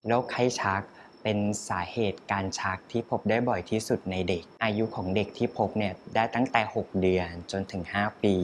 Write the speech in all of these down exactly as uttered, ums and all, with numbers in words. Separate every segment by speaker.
Speaker 1: โรคไข้ชักเป็นสาเหตุการชักที่พบได้บ่อยที่สุดในเด็กอายุของเด็กที่พบเนี่ยได้ตั้งแต่หกเดือนจนถึงห้าปี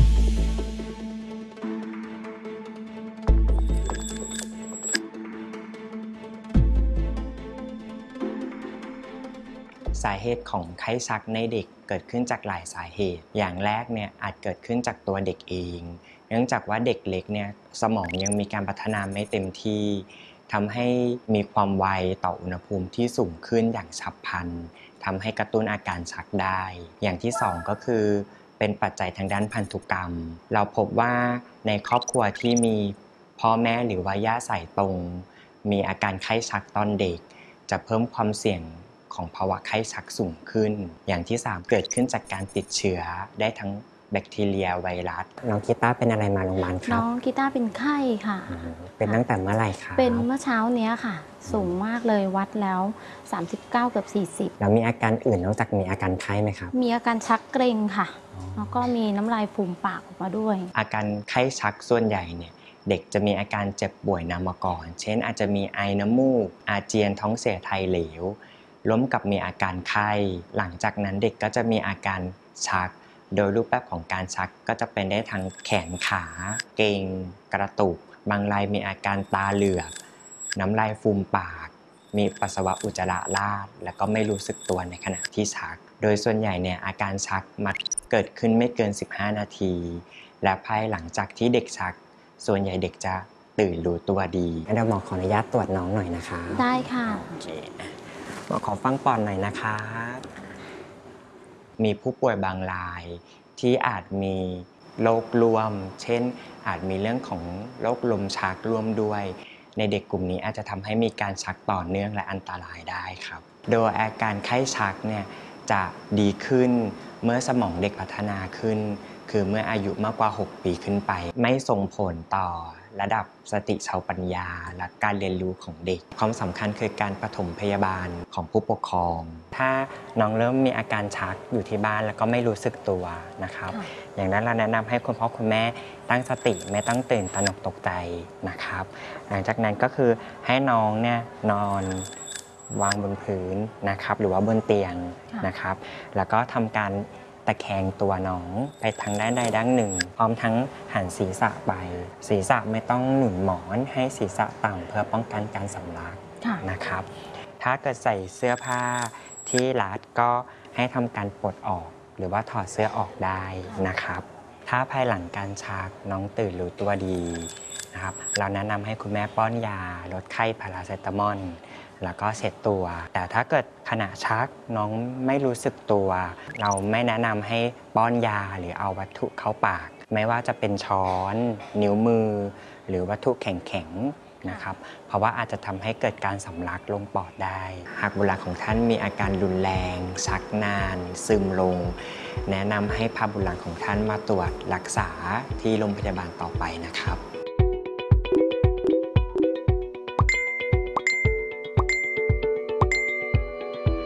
Speaker 1: สาเหตุของไข้ชักในเด็กเกิดขึ้นจากหลายสาเหตุอย่างแรกเนี่ยอาจเกิดขึ้นจากตัวเด็กเองเนื่องจากว่าเด็กเล็กเนี่ยสมองยังมีการพัฒนาไม่เต็มที่ทำให้มีความไวต่ออุณหภูมิที่สูงขึ้นอย่างฉับพลันทำให้กระตุ้นอาการชักได้อย่างที่สองก็คือเป็นปัจจัยทางด้านพันธุกรรมเราพบว่าในครอบครัวที่มีพ่อแม่หรือว่าย่าสายตรงมีอาการไข้ชักตอนเด็กจะเพิ่มความเสี่ยงของภาวะไข้ชักสูงขึ้นอย่างที่สามเกิดขึ้นจากการติดเชื้อได้ทั้งแบคทีเรียไวรัสน้องกีตาร์เป็นอะไรมาโรงพยาบาลครับ
Speaker 2: น้องกีตาร์เป็นไข้ค่ะ
Speaker 1: เป็นตั้งแต่เมื่อไหร่ครับ
Speaker 2: เป็นเมื่อเช้านี้ค่ะสูงมากเลยวัดแล้วสามสิบเก้าเกือบสี่สิบ
Speaker 1: แล้วมีอาการอื่นนอกจากมีอาการไข้ไหมครับ
Speaker 2: มีอาการชักเกร็งค่ะแล้วก็มีน้ำลายฟูมปากออกมาด้วย
Speaker 1: อาการไข้ชักส่วนใหญ่เนี่ยเด็กจะมีอาการเจ็บป่วยนำมาก่อนเช่นอาจจะมีไอน้ำมูกอาเจียนท้องเสียถ่ายเหลวร่วมกับมีอาการไข้หลังจากนั้นเด็กก็จะมีอาการชักโดยรูปแบบของการชักก็จะเป็นได้ทั้งแขนขาเกร็งกระตุกบางรายมีอาการตาเหลือกน้ำลายฟูมปากมีปัสสาวะอุจจาระราดแล้วก็ไม่รู้สึกตัวในขณะที่ชักโดยส่วนใหญ่เนี่ยอาการชักมักเกิดขึ้นไม่เกินสิบห้านาทีและภายหลังจากที่เด็กชักส่วนใหญ่เด็กจะตื่นรู้ตัวดีเดี๋ยวหมอขออนุญาตตรวจน้องหน่อยนะคะ
Speaker 2: ได้ค่ะ
Speaker 1: โอเคหมอขอฟังปอดหน่อยนะครับมีผู้ป่วยบางรายที่อาจมีโรคร่วมเช่นอาจมีเรื่องของโรคลมชักร่วมด้วยในเด็กกลุ่มนี้อาจจะทำให้มีการชักต่อเนื่องและอันตรายได้ครับโดยอาการไข้ชักเนี่ยจะดีขึ้นเมื่อสมองเด็กพัฒนาขึ้นคือเมื่ออายุมากกว่าหกปีขึ้นไปไม่ส่งผลต่อระดับสติเชาวปัญญาและการเรียนรู้ของเด็กความสำคัญคือการปฐมพยาบาลของผู้ปกครองถ้าน้องเริ่มมีอาการชักอยู่ที่บ้านแล้วก็ไม่รู้สึกตัวนะครับอย่างนั้นเราแนะนำให้คุณพ่อคุณแม่ตั้งสติไม่ต้องตื่นตระหนกตกใจนะครับหลังจากนั้นก็คือให้น้องเนี่ยนอนวางบนพื้นนะครับหรือว่าบนเตียงนะครับแล้วก็ทำการตะแคงตัวน้องไปทางด้านใดด้านหนึ่งพร้อมทั้งหันศีรษะไปศีรษะไม่ต้องหนุนหมอนให้ศีรษะต่ำเพื่อป้องกันการสำลักนะครับถ้าเกิดใส่เสื้อผ้าที่รัดก็ให้ทำการปลดออกหรือว่าถอดเสื้อออกได้นะครับถ้าภายหลังการชักน้องตื่นรู้ตัวดีนะครับเราแนะนำให้คุณแม่ป้อนยาลดไข้พาราเซตามอลแล้วก็เช็ดตัวแต่ถ้าเกิดขณะชักน้องไม่รู้สึกตัวเราไม่แนะนำให้ป้อนยาหรือเอาวัตถุเข้าปากไม่ว่าจะเป็นช้อนนิ้วมือหรือวัตถุแข็งๆนะครับเพราะว่าอาจจะทำให้เกิดการสำลักลงปอดได้หากบุตรหลานของท่านมีอาการรุนแรงชักนานซึมลงแนะนำให้พาบุตรหลานของท่านมาตรวจรักษาที่โรงพยาบาลต่อไปนะครับ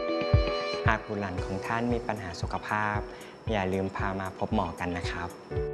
Speaker 1: หากบุตรหลานของท่านมีปัญหาสุขภาพอย่าลืมพามาพบหมอกันนะครับ